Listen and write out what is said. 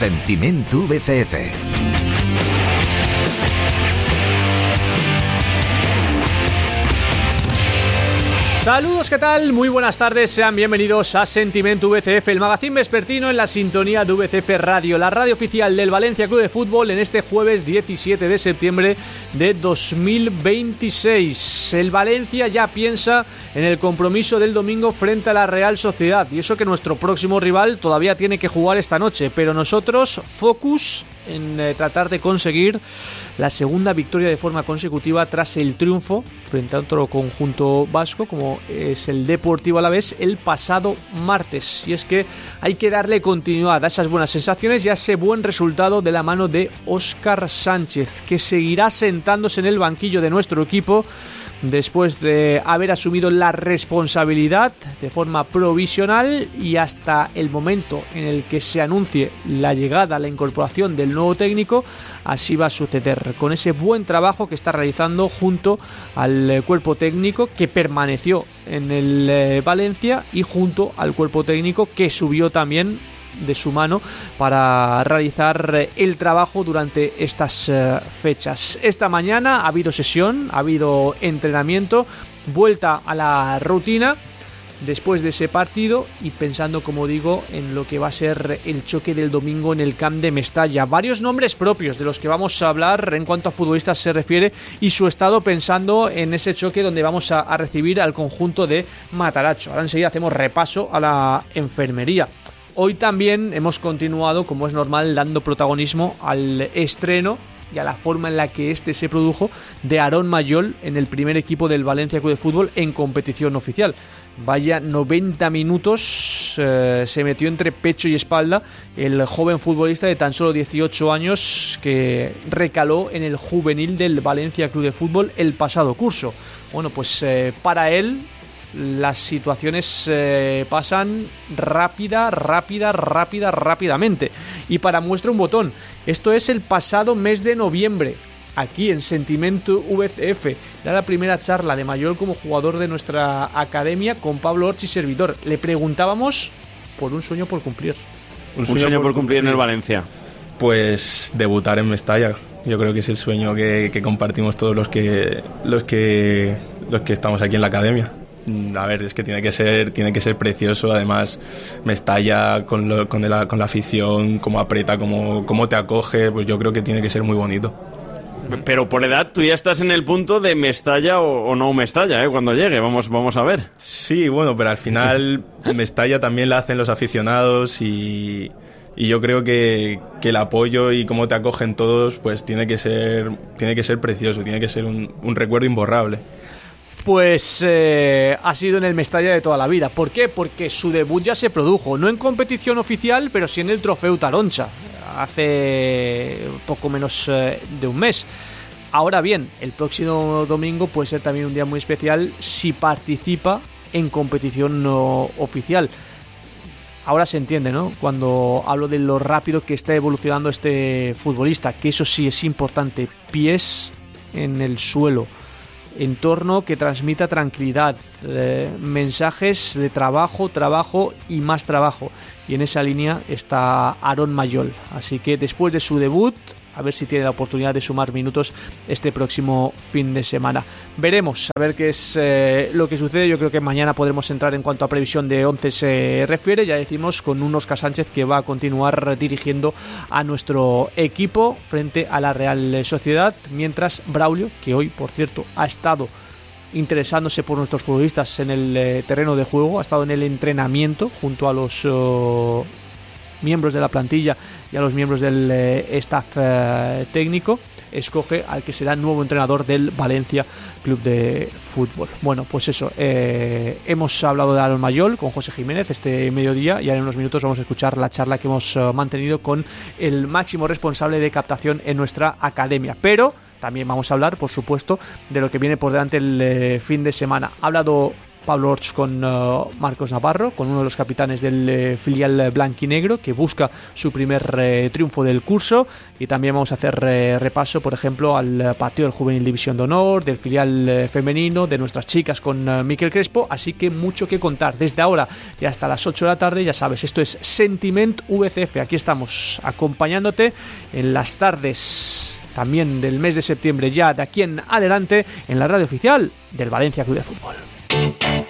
Sentiment VCF. Saludos, ¿qué tal? Muy buenas tardes, sean bienvenidos a Sentiment VCF, el magazín vespertino en la sintonía de VCF Radio, la radio oficial del Valencia Club de Fútbol en este jueves 17 de septiembre de 2026. El Valencia ya piensa en el compromiso del domingo frente a la Real Sociedad, y eso que nuestro próximo rival todavía tiene que jugar esta noche, pero nosotros focus en tratar de conseguir la segunda victoria de forma consecutiva tras el triunfo frente a otro conjunto vasco como es el Deportivo Alavés el pasado martes. Y es que hay que darle continuidad a esas buenas sensaciones y a ese buen resultado de la mano de Óscar Sánchez, que seguirá sentándose en el banquillo de nuestro equipo después de haber asumido la responsabilidad de forma provisional, y hasta el momento en el que se anuncie la llegada, la incorporación del nuevo técnico, así va a suceder, con ese buen trabajo que está realizando junto al cuerpo técnico que permaneció en el Valencia y junto al cuerpo técnico que subió también de su mano para realizar el trabajo durante estas fechas. Esta mañana ha habido sesión, ha habido entrenamiento, vuelta a la rutina después de ese partido y pensando, como digo, en lo que va a ser el choque del domingo en el Camp de Mestalla. Varios nombres propios de los que vamos a hablar en cuanto a futbolistas se refiere y su estado pensando en ese choque donde vamos a recibir al conjunto de Matarazzo. Ahora enseguida hacemos repaso a la enfermería. Hoy también hemos continuado, como es normal, dando protagonismo al estreno y a la forma en la que este se produjo de Aarón Mayol en el primer equipo del Valencia Club de Fútbol en competición oficial. Vaya 90 minutos se metió entre pecho y espalda el joven futbolista de tan solo 18 años que recaló en el juvenil del Valencia Club de Fútbol el pasado curso. Bueno, pues para él las situaciones pasan rápidamente. Y para muestra un botón, esto es el pasado mes de noviembre, aquí en Sentiment VCF. Era la primera charla de Mayol como jugador de nuestra academia con Pablo Orch y servidor. Le preguntábamos por un sueño por cumplir. Un sueño por cumplir en el Valencia. Pues debutar en Mestalla. Yo creo que es el sueño que compartimos todos los que estamos aquí en la academia. A ver, es que tiene que ser precioso. Además, Mestalla con la afición, cómo aprieta, cómo te acoge, pues yo creo que tiene que ser muy bonito. Pero por edad tú ya estás en el punto de Mestalla o no Mestalla, cuando llegue, vamos a ver. Sí, bueno, pero al final Mestalla también la hacen los aficionados y yo creo que el apoyo y cómo te acogen todos, pues tiene que ser precioso, tiene que ser un recuerdo imborrable. Pues ha sido en el Mestalla de toda la vida. ¿Por qué? Porque su debut ya se produjo, no en competición oficial, pero sí en el Trofeu Taroncha, hace poco menos de un mes. Ahora bien, el próximo domingo puede ser también un día muy especial si participa en competición no oficial. Ahora se entiende, ¿no? Cuando hablo de lo rápido que está evolucionando este futbolista, que eso sí es importante, pies en el suelo, entorno que transmita tranquilidad, mensajes de trabajo y más trabajo, y en esa línea está Aarón Mayol, así que después de su debut a ver si tiene la oportunidad de sumar minutos este próximo fin de semana. Veremos a ver qué es lo que sucede. Yo creo que mañana podremos entrar en cuanto a previsión de 11 se refiere, ya decimos, con un Óscar Sánchez que va a continuar dirigiendo a nuestro equipo frente a la Real Sociedad, mientras Braulio, que hoy por cierto ha estado interesándose por nuestros futbolistas en el terreno de juego, ha estado en el entrenamiento junto a los miembros de la plantilla y a los miembros del staff técnico, escoge al que será nuevo entrenador del Valencia Club de Fútbol. Bueno, pues eso, hemos hablado de Aarón Mayol con José Jiménez este mediodía, y en unos minutos vamos a escuchar la charla que hemos mantenido con el máximo responsable de captación en nuestra academia. Pero también vamos a hablar, por supuesto, de lo que viene por delante el fin de semana. Ha hablado Pablo Orts con Marcos Navarro, con uno de los capitanes del filial blanquinegro, que busca su primer triunfo del curso. Y también vamos a hacer repaso, por ejemplo, al partido del Juvenil División de Honor, del filial femenino, de nuestras chicas con Miquel Crespo. Así que mucho que contar desde ahora y hasta las 8 de la tarde. Ya sabes, esto es Sentiment VCF. Aquí estamos acompañándote en las tardes también del mes de septiembre, ya de aquí en adelante, en la radio oficial del Valencia Club de Fútbol.